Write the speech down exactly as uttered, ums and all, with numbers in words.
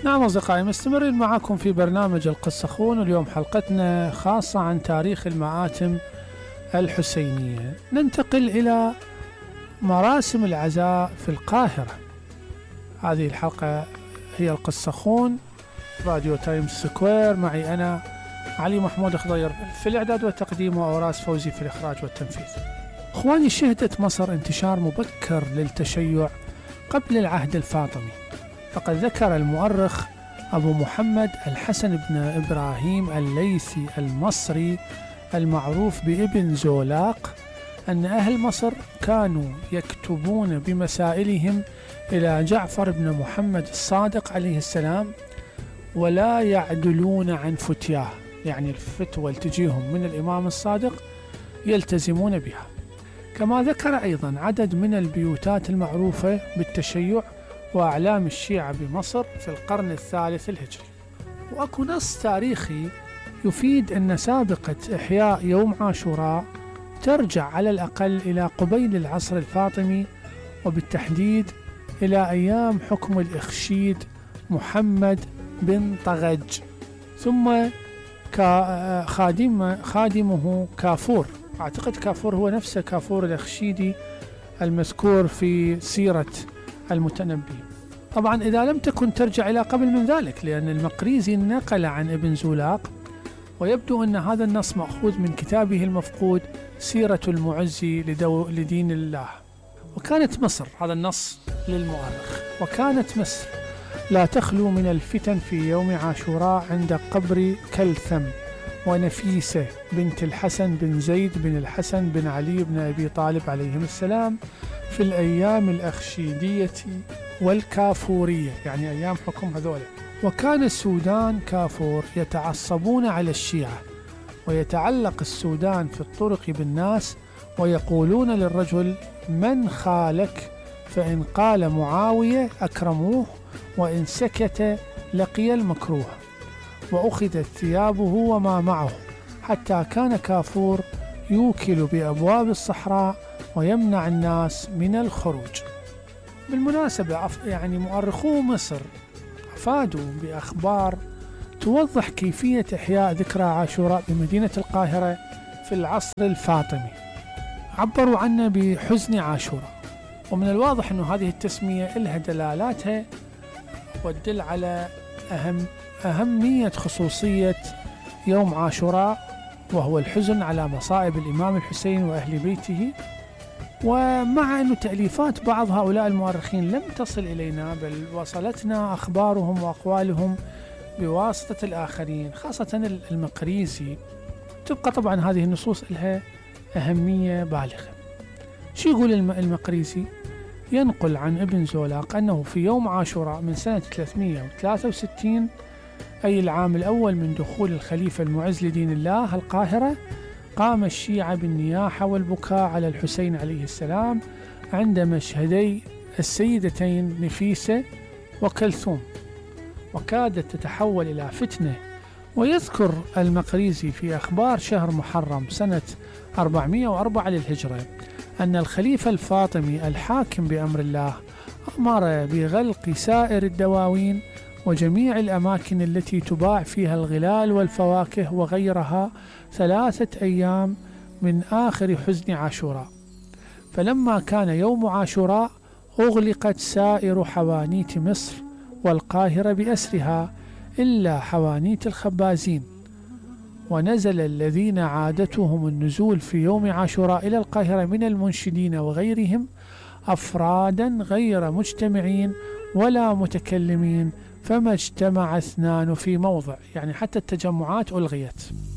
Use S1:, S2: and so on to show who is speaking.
S1: نعم أصدقائي، مستمرين معكم في برنامج القصخون، واليوم حلقتنا خاصة عن تاريخ المآتم الحسينية. ننتقل إلى مراسم العزاء في القاهرة. هذه الحلقة هي القصخون، راديو تايمز سكوير، معي أنا علي محمود خضير في الإعداد والتقديم، وأوراس فوزي في الإخراج والتنفيذ. إخواني، شهدت مصر انتشار مبكر للتشيع قبل العهد الفاطمي، فقد ذكر المؤرخ أبو محمد الحسن بن إبراهيم الليثي المصري المعروف بابن زولاق أن أهل مصر كانوا يكتبون بمسائلهم إلى جعفر بن محمد الصادق عليه السلام ولا يعدلون عن فتياه، يعني الفتوى اللي تجيهم من الإمام الصادق يلتزمون بها. كما ذكر أيضا عدد من البيوتات المعروفة بالتشيع وأعلام الشيعة بمصر في القرن الثالث الهجري. وأكو نص تاريخي يفيد أن سابقة إحياء يوم عاشوراء ترجع على الأقل إلى قبيل العصر الفاطمي، وبالتحديد إلى أيام حكم الإخشيد محمد بن طغج، ثم خادم خادمه كافور. أعتقد كافور هو نفسه كافور الإخشيدي المذكور في سيرة المتنبي. طبعا إذا لم تكن ترجع إلى قبل من ذلك، لأن المقريزي نقل عن ابن زولاق، ويبدو أن هذا النص مأخوذ من كتابه المفقود سيرة المعزي لدو لدين الله. وكانت مصر، هذا النص للمؤرخ، وكانت مصر لا تخلو من الفتن في يوم عاشوراء عند قبر كلثم ونفيسة بنت الحسن بن زيد بن الحسن بن علي بن أبي طالب عليهم السلام في الأيام الأخشيدية والكافورية، يعني أيام حكم هذول. وكان السودان كافور يتعصبون على الشيعة، ويتعلق السودان في الطرق بالناس ويقولون للرجل: من خالك؟ فإن قال معاوية أكرموه، وإن سكت لقي المكروه، وأخذت ثيابه وما معه، حتى كان كافور يوكل بأبواب الصحراء ويمنع الناس من الخروج. بالمناسبة يعني مؤرخو مصر أفادوا بأخبار توضح كيفية إحياء ذكرى عاشوراء بمدينة القاهرة في العصر الفاطمي. عبروا عنه بحزن عاشوراء، ومن الواضح أن هذه التسمية لها دلالاتها وتدل على أهم أهمية خصوصية يوم عاشوراء، وهو الحزن على مصائب الإمام الحسين وأهل بيته. ومع أن تأليفات بعض هؤلاء المؤرخين لم تصل إلينا، بل وصلتنا أخبارهم وأقوالهم بواسطة الآخرين، خاصة المقريزي، تبقى طبعا هذه النصوص لها أهمية بالغة. شو يقول المقريزي؟ ينقل عن ابن زولاق أنه في يوم عاشوراء من سنة ثلاثمئة وثلاثة وستين، أي العام الأول من دخول الخليفة المعز لدين الله القاهرة، قام الشيعة بالنياحة والبكاء على الحسين عليه السلام عند مشهدي السيدتين نفيسة وكلثوم، وكادت تتحول إلى فتنة. ويذكر المقريزي في أخبار شهر محرم سنة أربعمئة وأربعة للهجرة أن الخليفة الفاطمي الحاكم بأمر الله أمر بغلق سائر الدواوين وجميع الأماكن التي تباع فيها الغلال والفواكه وغيرها ثلاثة أيام من آخر حزن عاشوراء. فلما كان يوم عاشوراء أغلقت سائر حوانيت مصر والقاهرة بأسرها إلا حوانيت الخبازين، ونزل الذين عادتهم النزول في يوم عاشوراء إلى القاهرة من المنشدين وغيرهم أفرادا غير مجتمعين ولا متكلمين، فما اجتمع اثنان في موضع، يعني حتى التجمعات ألغيت.